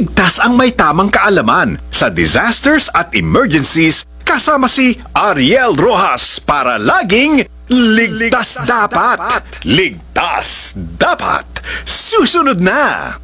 ligtas ang may tamang kaalaman sa disasters at emergencies kasama si Ariel Rojas para laging ligtas dapat. Ligtas dapat. Susunod na!